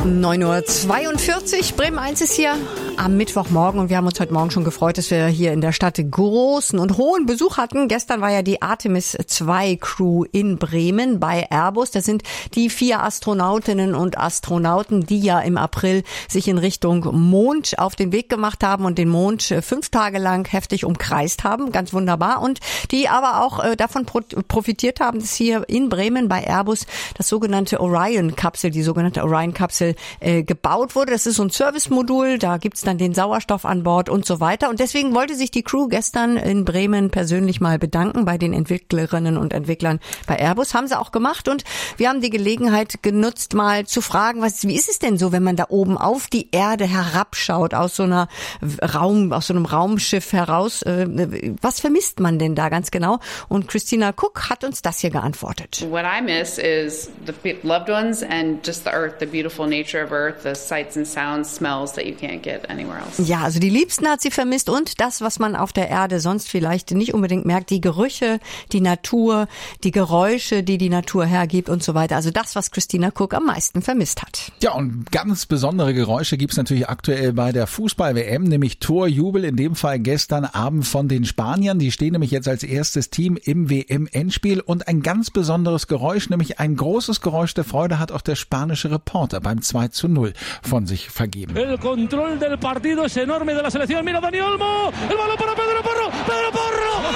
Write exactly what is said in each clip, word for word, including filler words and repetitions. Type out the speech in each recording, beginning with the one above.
neun Uhr zweiundvierzig, Bremen eins ist hier am Mittwochmorgen und wir haben uns heute Morgen schon gefreut, dass wir hier in der Stadt großen und hohen Besuch hatten. Gestern war ja die Artemis zwei Crew in Bremen bei Airbus. Das sind die vier Astronautinnen und Astronauten, die ja im April sich in Richtung Mond auf den Weg gemacht haben und den Mond fünf Tage lang heftig umkreist haben. Ganz wunderbar. Und die aber auch äh, davon pro- profitiert haben, dass hier in Bremen bei Airbus das sogenannte Orion-Kapsel, die sogenannte Orion-Kapsel äh, gebaut wurde. Das ist so ein Servicemodul, da gibt's dann den Sauerstoff an Bord und so weiter. Und deswegen wollte sich die Crew gestern in Bremen persönlich mal bedanken bei den Entwicklerinnen und Entwicklern bei Airbus. Haben sie auch gemacht und wir haben die Gelegenheit genutzt, mal zu fragen, was, wie ist es denn so, wenn man da oben auf die Erde herabschaut, aus so einer Raum, aus so einem Raumschiff heraus? Äh, was vermisst man denn da ganz genau? Und Christina Cook hat uns das hier geantwortet. What I miss is the loved ones and just the earth, the beautiful nature of earth, the sights and sounds, smells that you can't get anywhere else. Ja, also die Liebsten hat sie vermisst und das, was man auf der Erde sonst vielleicht nicht unbedingt merkt, die Gerüche, die Natur, die Geräusche, die die Natur hergibt und so weiter. Also das, was Christina Cook am meisten vermisst hat. Ja, und ganz besondere Geräusche gibt's natürlich aktuell bei der Fußball-W M, nämlich Torjubel, in dem Fall gestern Abend von den Spaniern. Die stehen nämlich jetzt als erstes Team im W M-Endspiel und ein ganz besonderes Geräusch, nämlich ein großes Geräusch der Freude hat auch der spanische Reporter beim zwei zu null von sich vergeben. El control del partido es enorme de la selección. Mira Dani Olmo, el balón para Pedro Porro, Pedro Porro.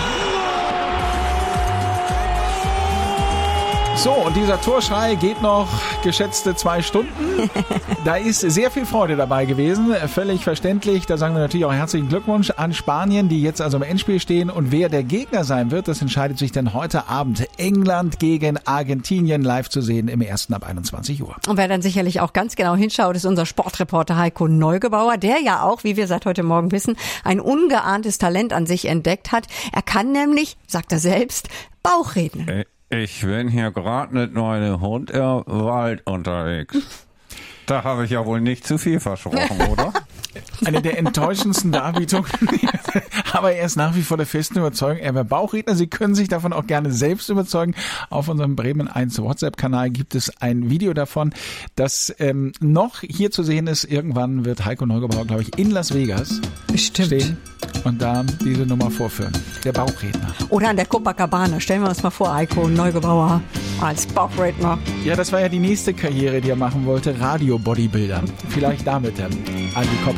So, und dieser Torschrei geht noch geschätzte zwei Stunden. Da ist sehr viel Freude dabei gewesen, völlig verständlich. Da sagen wir natürlich auch herzlichen Glückwunsch an Spanien, die jetzt also im Endspiel stehen. Und wer der Gegner sein wird, das entscheidet sich dann heute Abend. England gegen Argentinien live zu sehen im ersten ab einundzwanzig Uhr. Und wer dann sicherlich auch ganz genau hinschaut, ist unser Sportreporter Heiko Neugebauer, der ja auch, wie wir seit heute Morgen wissen, ein ungeahntes Talent an sich entdeckt hat. Er kann nämlich, sagt er selbst, Bauchredner. Äh. Ich bin hier gerade mit meinem Hund im Wald unterwegs. Da habe ich ja wohl nicht zu viel versprochen, oder? Eine der enttäuschendsten Darbietungen. Aber er ist nach wie vor der festen Überzeugung, er wäre Bauchredner. Sie können sich davon auch gerne selbst überzeugen. Auf unserem Bremen eins WhatsApp-Kanal gibt es ein Video davon, das ähm, noch hier zu sehen ist. Irgendwann wird Heiko Neugebauer, glaube ich, in Las Vegas Stimmt. stehen und da diese Nummer vorführen. Der Bauchredner. Oder an der Copacabana. Stellen wir uns mal vor, Heiko Neugebauer als Bauchredner. Ja, das war ja die nächste Karriere, die er machen wollte. Radio-Bodybuilder. Vielleicht damit dann an die Copacabana.